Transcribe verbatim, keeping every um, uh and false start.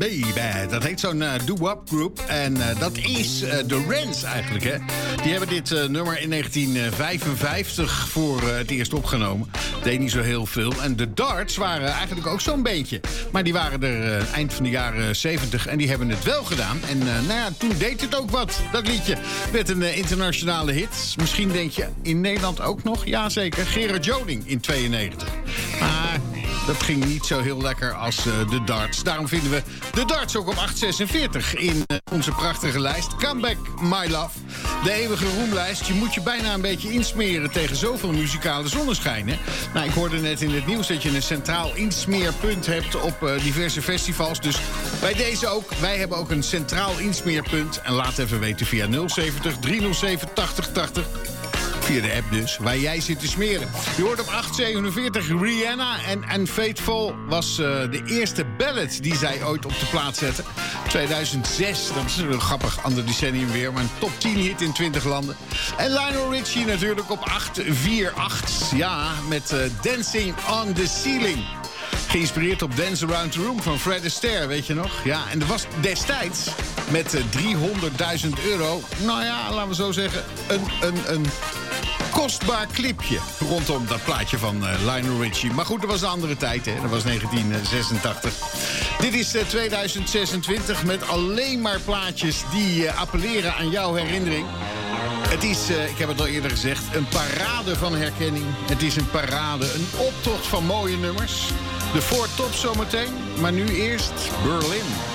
Baby. Dat heet zo'n uh, doo-wop groep. En uh, dat is uh, de Rents eigenlijk, hè. Die hebben dit uh, nummer in negentien vijfenvijftig voor uh, het eerst opgenomen. Deed niet zo heel veel. En de Darts waren eigenlijk ook zo'n beentje. Maar die waren er uh, eind van de jaren zeventig en die hebben het wel gedaan. En uh, nou ja, toen deed het ook wat, dat liedje. Werd een uh, internationale hit. Misschien denk je, in Nederland ook nog? Jazeker, Gerard Joling in tweeënnegentig. Maar dat ging niet zo heel lekker als uh, de Darts. Daarom vinden we de Darts ook op acht zesenveertig in uh, onze prachtige lijst. Come Back, My Love. De eeuwige roemlijst. Je moet je bijna een beetje insmeren tegen zoveel muzikale zonneschijn. Hè? Nou, ik hoorde net in het nieuws dat je een centraal insmeerpunt hebt op uh, diverse festivals. Dus bij deze ook. Wij hebben ook een centraal insmeerpunt. En laat even weten via nul zeventig driehonderdzeven tachtig tachtig. Via de app dus, waar jij zit te smeren. Je hoort op acht zevenenveertig Rihanna en Unfaithful was uh, de eerste ballad die zij ooit op de plaat zette. tweeduizend zes, dat is een grappig ander decennium weer, maar een top tien hit in twintig landen. En Lionel Richie natuurlijk op acht vierentachtig, ja, met uh, Dancing on the Ceiling. Geïnspireerd op Dance Around the Room van Fred Astaire, weet je nog? Ja, en er was destijds met uh, driehonderdduizend euro, nou ja, laten we zo zeggen, een, een, een kostbaar clipje rondom dat plaatje van uh, Lionel Richie. Maar goed, dat was een andere tijd, hè? Dat was negentien zesentachtig. Dit is uh, tweeduizend zesentwintig met alleen maar plaatjes die uh, appelleren aan jouw herinnering. Het is, uh, ik heb het al eerder gezegd, een parade van herkenning. Het is een parade, een optocht van mooie nummers. De Four Tops zometeen, maar nu eerst Berlin.